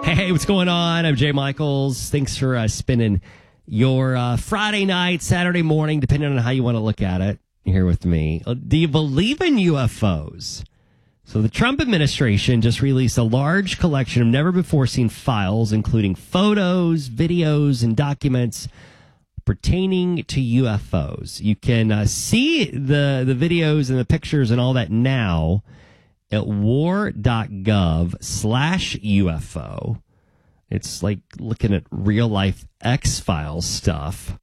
Hey, what's going on? I'm Jay Michaels. Thanks for spending your Friday night, Saturday morning, depending on how you want to look at it, here with me. Do you believe in UFOs? So the Trump administration just released a large collection of never-before-seen files, including photos, videos, and documents pertaining to UFOs. You can see the videos and the pictures and all that now at war.gov/UFO. It's like looking at real-life X-Files stuff.